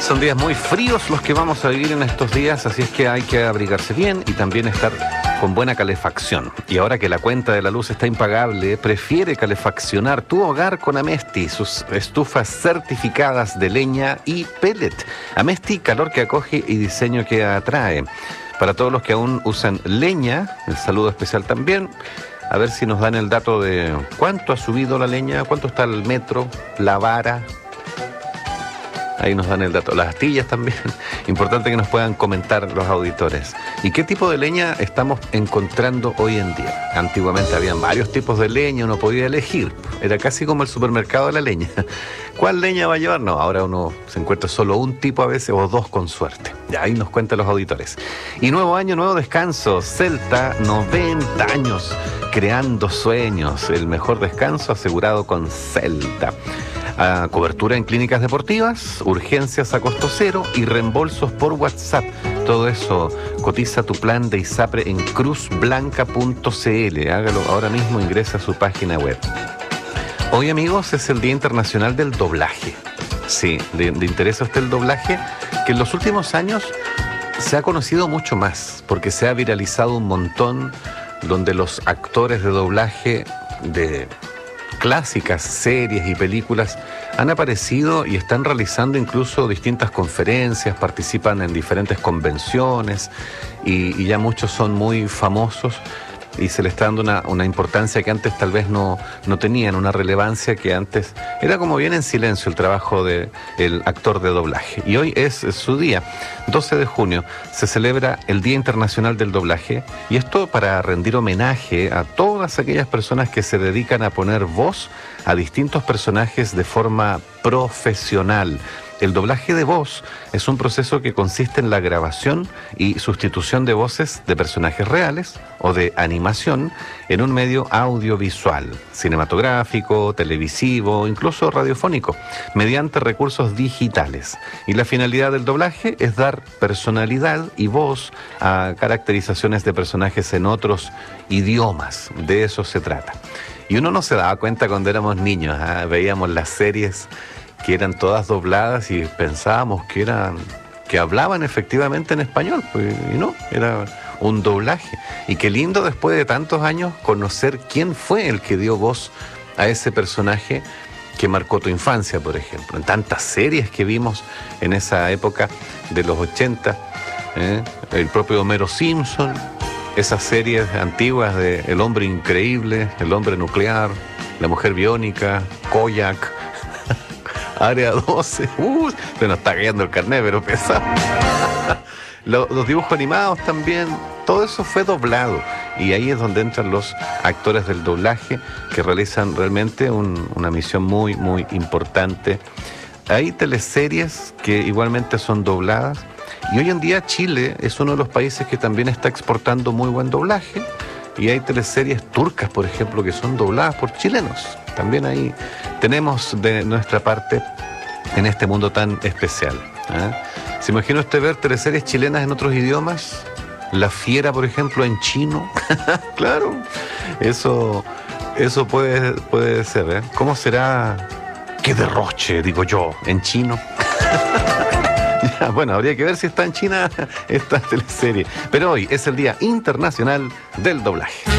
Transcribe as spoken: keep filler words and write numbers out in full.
Son días muy fríos los que vamos a vivir en estos días, así es que hay que abrigarse bien y también estar con buena calefacción. Y ahora que la cuenta de la luz está impagable, prefiere calefaccionar tu hogar con Amesti, sus estufas certificadas de leña y pellet. Amesti, calor que acoge y diseño que atrae. Para todos los que aún usan leña, el saludo especial también. A ver si nos dan el dato de cuánto ha subido la leña, cuánto está el metro, la vara. Ahí nos dan el dato. Las astillas también. Importante que nos puedan comentar los auditores. ¿Y qué tipo de leña estamos encontrando hoy en día? Antiguamente habían varios tipos de leña, uno podía elegir. Era casi como el supermercado de la leña. ¿Cuál leña va a llevar? No, ahora uno se encuentra solo un tipo a veces o dos con suerte. Ya ahí nos cuentan los auditores. Y nuevo año, nuevo descanso. Celta, noventa años, creando sueños. El mejor descanso asegurado con Celta. A cobertura en clínicas deportivas, urgencias a costo cero y reembolsos por WhatsApp. Todo eso, cotiza tu plan de ISAPRE en cruz blanca punto c l. Hágalo ahora mismo, ingresa a su página web. Hoy, amigos, es el Día Internacional del Doblaje. Sí, ¿le, le interesa a usted el doblaje? Que en los últimos años se ha conocido mucho más, porque se ha viralizado un montón, donde los actores de doblaje de clásicas, series y películas han aparecido y están realizando incluso distintas conferencias, participan en diferentes convenciones y, y ya muchos son muy famosos y se les está dando una, una importancia que antes tal vez no, no tenían, una relevancia que antes era como bien en silencio el trabajo del actor de doblaje. Y hoy es su día, doce de junio, se celebra el Día Internacional del Doblaje, y esto para rendir homenaje a todas aquellas personas que se dedican a poner voz a distintos personajes de forma profesional. El doblaje de voz es un proceso que consiste en la grabación y sustitución de voces de personajes reales o de animación en un medio audiovisual, cinematográfico, televisivo, incluso radiofónico, mediante recursos digitales. Y la finalidad del doblaje es dar personalidad y voz a caracterizaciones de personajes en otros idiomas. De eso se trata. Y uno no se daba cuenta cuando éramos niños, ¿eh? Veíamos las series que eran todas dobladas y pensábamos que eran que hablaban efectivamente en español, pues, y no, era un doblaje. Y qué lindo después de tantos años conocer quién fue el que dio voz a ese personaje que marcó tu infancia, por ejemplo, en tantas series que vimos en esa época de los ochenta, ¿eh? El propio Homero Simpson, esas series antiguas de El Hombre Increíble, El Hombre Nuclear, La Mujer Biónica, Kojak, Área doce, uh, se nos está cayendo el carnet, pero pesado. los, los dibujos animados también, todo eso fue doblado. Y ahí es donde entran los actores del doblaje, que realizan realmente un, una misión muy, muy importante. Hay teleseries que igualmente son dobladas. Y hoy en día Chile es uno de los países que también está exportando muy buen doblaje. Y hay teleseries turcas, por ejemplo, que son dobladas por chilenos. También ahí tenemos de nuestra parte en este mundo tan especial, ¿eh? ¿Se imagina usted ver teleseries chilenas en otros idiomas? La Fiera, por ejemplo, en chino. Claro, eso, eso puede, puede ser, ¿eh? ¿Cómo será? ¡Qué derroche, digo yo, en chino! Ya, bueno, habría que ver si está en China esta teleserie. Pero hoy es el Día Internacional del Doblaje.